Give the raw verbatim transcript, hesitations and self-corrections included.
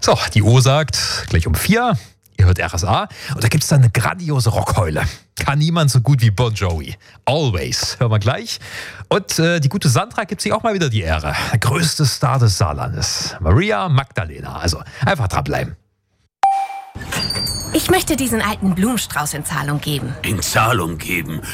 So, die Uhr sagt gleich um vier. Ihr hört R S A und da gibt es dann eine grandiose Rockkeule. Kann niemand so gut wie Bon Jovi. Always. Hören wir gleich. Und äh, die gute Sandra gibt sich auch mal wieder die Ehre. Der größte Star des Saarlandes. Maria Magdalena. Also einfach dranbleiben. Ich möchte diesen alten Blumenstrauß in Zahlung geben. In Zahlung geben?